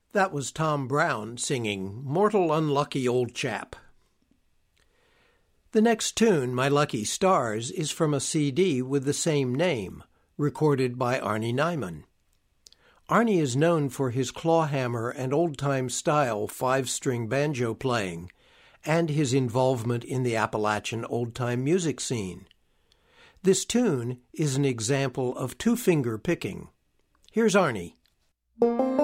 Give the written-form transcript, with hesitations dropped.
That was Tom Brown singing Mortal Unlucky Old Chap. The next tune, My Lucky Stars, is from a CD with the same name, recorded by Arnie Nyman. Arnie is known for his clawhammer and old-time style five-string banjo playing and his involvement in the Appalachian old-time music scene. This tune is an example of two-finger picking. Here's Arnie.